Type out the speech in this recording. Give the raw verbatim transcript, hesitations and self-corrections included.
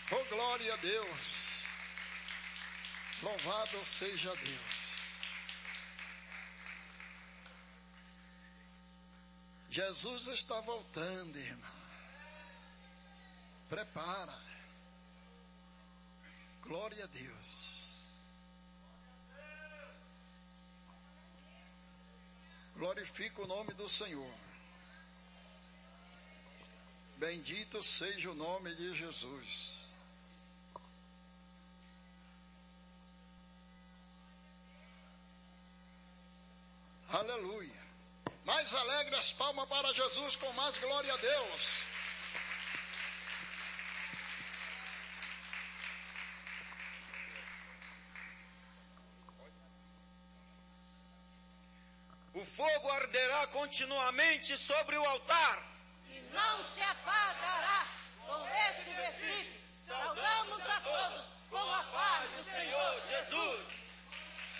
Oh, glória a Deus. Louvado seja Deus. Jesus está voltando, irmão. Prepara. Glória a Deus. Glorifica o nome do Senhor. Bendito seja o nome de Jesus. Aleluia. Mais alegre as palmas para Jesus, com mais glória a Deus. O fogo arderá continuamente sobre o altar.